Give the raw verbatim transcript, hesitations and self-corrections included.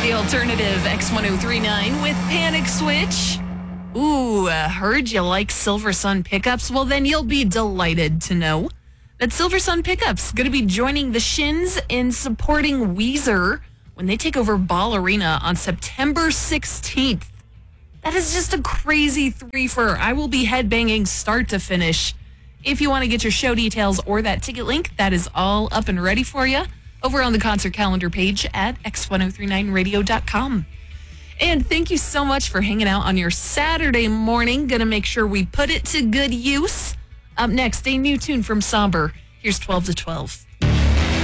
The alternative X ten thirty-nine with Panic Switch. Ooh, uh, heard you like Silver Sun Pickups? Well, then you'll be delighted to know that Silver Sun Pickups going to be joining the Shins in supporting Weezer when they take over Ball Arena on September sixteenth. That is just a crazy three-fer. I will be headbanging start to finish. If you want to get your show details or that ticket link, that is all up and ready for you over on the concert calendar page at x ten thirty-nine radio dot com. And thank you so much for hanging out on your Saturday morning. Gonna make sure we put it to good use. Up next, a new tune from Somber. Here's twelve to twelve.